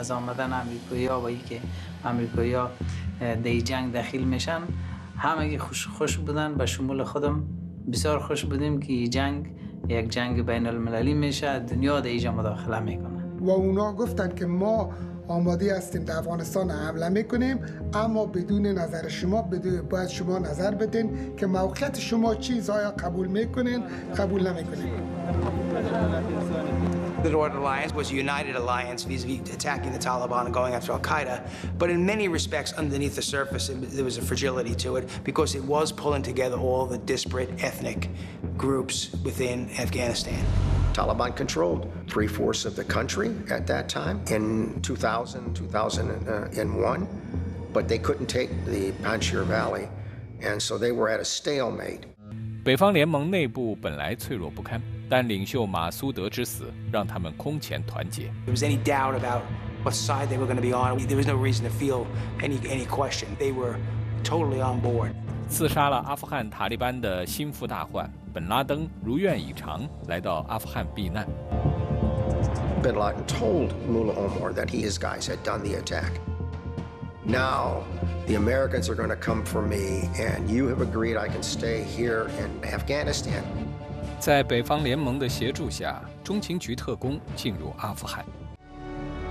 از آمدن امریکایی‌ها و اینکه امریکایی‌ها در جنگ داخل میشن همگی خوش بودن. به شمول خودم بسیار خوش بودیم که این جنگ یک جنگ بین المللی میشه، دنیا در اینجا مداخله میکنه. و اونا گفتن که ما آماده هستیم در افغانستان حمله میکنیم، اما بدون نظر شما، باید شما نظر بدین که موقعیت شما چیز، آیا قبول میکنین قبول نمیکنین. The Northern Alliance was a united alliance vis-a-vis attacking the Taliban and going after Al-Qaeda, but in many respects underneath the surface there was a fragility to it because it was pulling together all the disparate ethnic groups within Afghanistan. Taliban controlled 3/4 of the country at that time in 2001, but they couldn't take the Panjshir Valley, and so they were at a stalemate. 北方联盟内部本来脆弱不堪，但领袖马苏德之死让他们空前团结。 If there was any doubt about what side they were going to be on, there was no reason to feel any question. They were totally on board. 刺杀了阿富汗塔利班的心腹大患本拉登如愿以偿来到阿富汗避难。 Bin Laden told Mullah Omar that his guys had done the attack. Now the Americans are going to come for me, and you have agreed I can stay here in Afghanistan. 在北方联盟的协助下，中情局特工进入阿富汗。